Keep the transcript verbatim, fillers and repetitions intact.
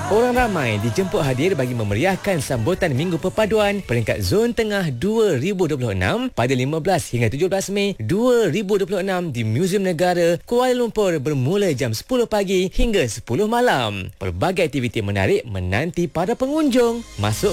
Orang ramai dijemput hadir bagi memeriahkan sambutan Minggu Perpaduan peringkat Zon Tengah dua ribu dua puluh enam pada lima belas hingga tujuh belas Mei dua ribu dua puluh enam di Muzium Negara, Kuala Lumpur bermula jam sepuluh pagi hingga sepuluh malam. Pelbagai aktiviti menarik menanti para pengunjung. Masuk